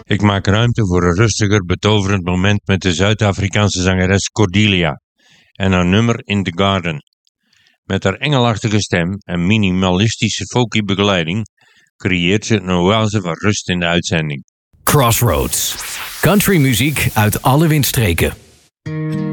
Ik maak ruimte voor een rustiger, betoverend moment met de Zuid-Afrikaanse zangeres Cordelia en haar nummer In The Garden. Met haar engelachtige stem en minimalistische folky begeleiding creëert ze een oase van rust in de uitzending. Crossroads. Country muziek uit alle windstreken.